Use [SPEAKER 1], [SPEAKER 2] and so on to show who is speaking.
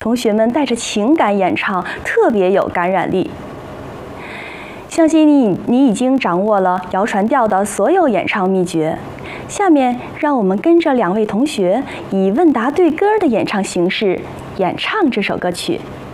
[SPEAKER 1] 同学们带着情感演唱，特别有感染力。相信你已经掌握了谣传调的所有演唱秘诀。下面让我们跟着2位同学以问答对歌的演唱形式演唱这首歌曲。